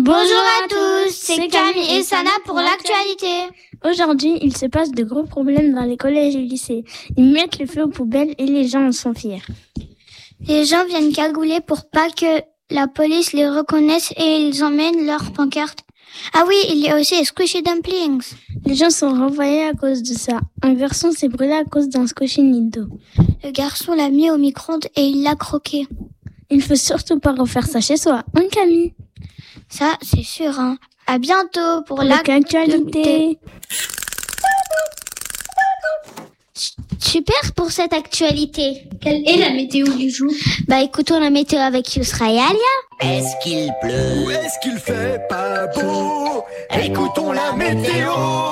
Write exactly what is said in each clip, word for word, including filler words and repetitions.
Bonjour à tous, c'est Camille et Sana pour l'actualité. Aujourd'hui, il se passe de gros problèmes dans les collèges et lycées. Ils mettent le feu aux poubelles et les gens en sont fiers. Les gens viennent cagouler pour pas que la police les reconnaisse et ils emmènent leurs pancartes. Ah oui, il y a aussi les squishy dumplings. Les gens sont renvoyés à cause de ça. Un garçon s'est brûlé à cause d'un squishy nido. Le garçon l'a mis au micro-ondes et il l'a croqué. Il faut surtout pas refaire ça chez soi, hein Camille? Ça, c'est sûr, hein. À bientôt pour, pour l'actualité. Super pour cette actualité. Quelle est la météo du jour? Bah écoutons la météo avec Yousra et Alia. Est-ce qu'il pleut? Ou est-ce qu'il fait pas beau? Écoutons la météo.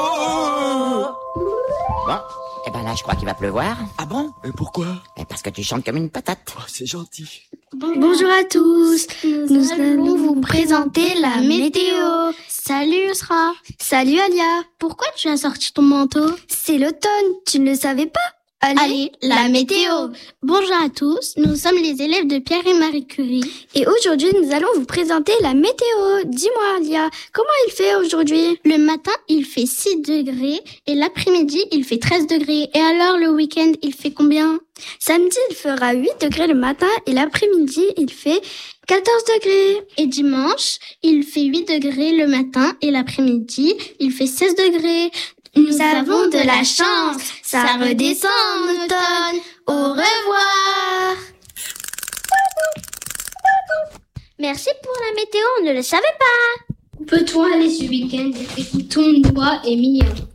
Bon, eh ben là je crois qu'il va pleuvoir. Ah bon? Et pourquoi? Eh parce que tu chantes comme une patate. Oh, c'est gentil. Bonjour à tous, nous, nous allons vous présenter la météo. Salut Yousra. Salut Alia. Pourquoi tu as sorti ton manteau? C'est l'automne, tu ne le savais pas? Allez, Allez la, la météo. Bonjour à tous, nous sommes les élèves de Pierre et Marie Curie. Et aujourd'hui, nous allons vous présenter la météo. Dis-moi Alia, comment il fait aujourd'hui? Le matin, il fait six degrés et l'après-midi, il fait treize degrés. Et alors, le week-end, il fait combien? Samedi, il fera huit degrés le matin et l'après-midi, il fait quatorze degrés. Et dimanche, il fait huit degrés le matin et l'après-midi, il fait seize degrés. Nous, Nous avons de la chance, ça redescend en automne. Au revoir. Merci pour la météo, on ne le savait pas. Peut-on aller ce week-end? Écoutons Noah et Mia.